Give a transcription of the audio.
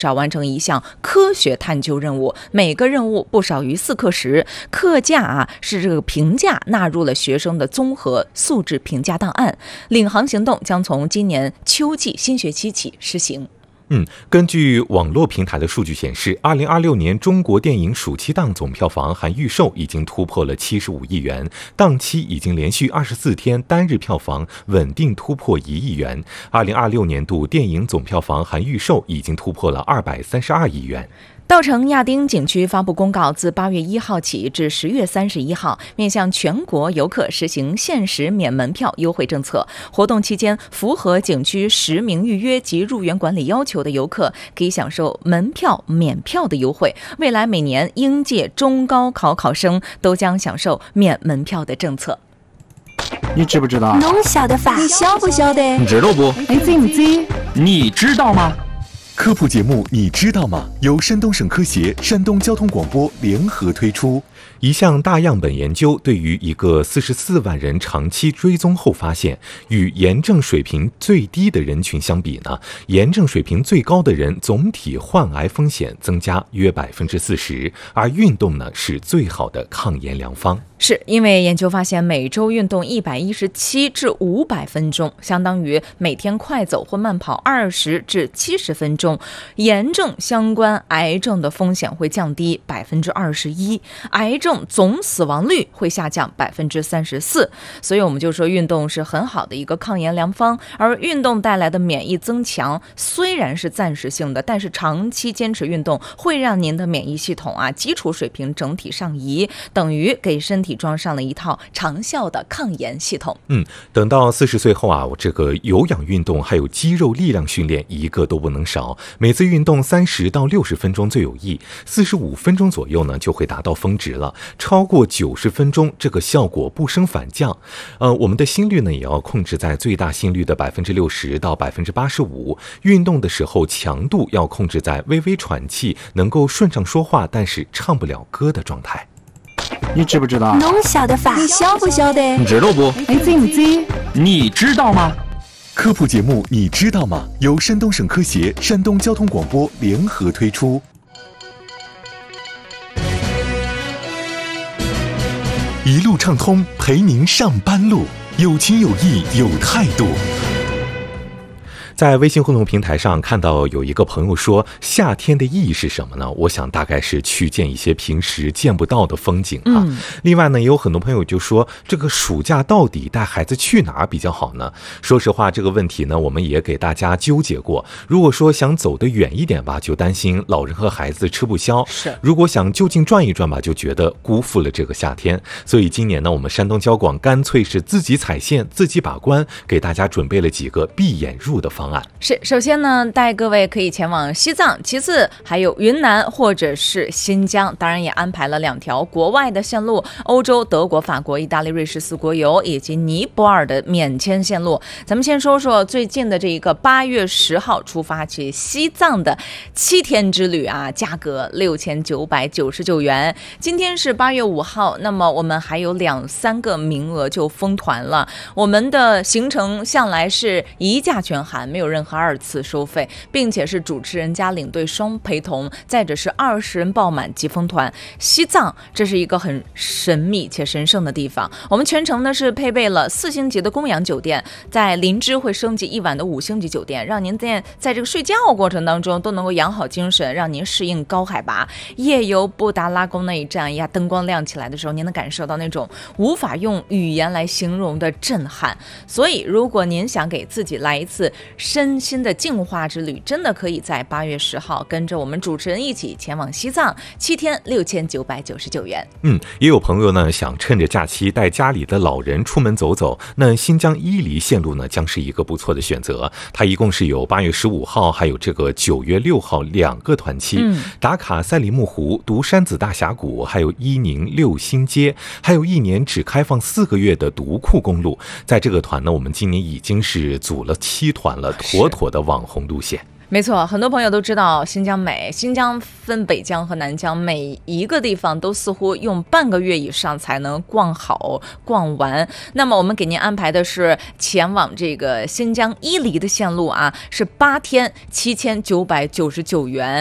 只要完成一项科学探究任务，每个任务不少于4课时，课价是这个评价纳入了学生的综合素质评价档案。领航行动将从今年秋季新学期起施行。 根据网络平台的数据显示，2026年中国电影暑期档总票房含预售已经突破了75亿元，档期已经连续24天单日票房稳定突破1亿元。2026年度电影总票房含预售已经突破了232亿元。 稻城亚丁景区发布公告，自8月1号起至10月31号，面向全国游客实行限时免门票优惠政策。活动期间，符合景区实名预约及入园管理要求的游客，可以享受门票免票的优惠。未来每年应届中高考考生都将享受免门票的政策。 你知不知道？ 侬晓得法？ 你晓不晓得？ 你知道不？ 你知不知？ 你知道吗？ 科普节目你知道吗？由山东省科协、山东交通广播联合推出。 一项大样本研究对于一个44万人长期追踪后发现，与炎症水平最低的人群相比呢，炎症水平最高的人总体患癌风险增加约40%，而运动呢是最好的抗炎良方。 是因为研究发现，每周运动117至500分钟，相当于每天快走或慢跑20至70分钟，炎症相关癌症的风险会降低21%，癌症总死亡率会下降34%。所以我们就说运动是很好的一个抗炎良方，而运动带来的免疫增强虽然是暂时性的，但是长期坚持运动会让您的免疫系统基础水平整体上移，等于给身体装上了一套长效的抗炎系统。 等到40岁后我这个有氧运动还有肌肉力量训练一个都不能少，每次运动30到60分钟最有益，45分钟左右呢就会达到峰值了，超过90分钟这个效果不升反降。我们的心率呢也要控制在最大心率的60%到85%，运动的时候强度要控制在微微喘气，能够顺畅说话但是唱不了歌的状态。 你知不知道？ 侬晓得法？你晓不晓得？ 你知道不？ 你知不知？ 你知道吗？ 科普节目你知道吗？由山东省科协、山东交通广播联合推出。一路畅通，陪您上班路，有情有义有态度。 在微信互动平台上看到有一个朋友说，夏天的意义是什么呢？我想大概是去见一些平时见不到的风景另外呢，也有很多朋友就说，这个暑假到底带孩子去哪儿比较好呢？说实话，这个问题呢，我们也给大家纠结过。如果说想走得远一点吧，就担心老人和孩子吃不消；如果想就近转一转吧，就觉得辜负了这个夏天。所以今年呢，我们山东交广干脆是自己踩线、自己把关，给大家准备了几个闭眼入的方案。 是，首先呢，带各位可以前往西藏，其次还有云南或者是新疆，当然也安排了2条国外的线路，欧洲、德国、法国、意大利、瑞士4国游，以及尼泊尔的免签线路。咱们先说说最近的这一个8月10号出发去西藏的7天之旅价格6999元。今天是8月5号，那么我们还有2-3个名额就封团了。我们的行程向来是一价全含，没有任何2次收费，并且是主持人加领队双陪同，再者是20人爆满即封团。西藏这是一个很神秘且神圣的地方，我们全程呢是配备了4星级的供养酒店，在林芝会升级1晚的5星级酒店，让您在这个睡觉过程当中都能够养好精神，让您适应高海拔。夜游布达拉宫那一站灯光亮起来的时候，您能感受到那种无法用语言来形容的震撼。所以如果您想给自己来一次身心的净化之旅，真的可以在8月10号跟着我们主持人一起前往西藏，7天6999元。 也有朋友呢想趁着假期带家里的老人出门走走，那新疆伊犁线路呢将是一个不错的选择。它一共是有8月15号还有这个9月6号2个团期，打卡赛里木湖、独山子大峡谷，还有伊宁六星街，还有1年只开放4个月的独库公路。在这个团呢，我们今年已经是组了7团了，妥妥的网红路线。 没错，很多朋友都知道新疆美，新疆分北疆和南疆，每一个地方都似乎用半个月以上才能逛好逛完。那么我们给您安排的是前往这个新疆伊犁的线路啊，是8天7999元。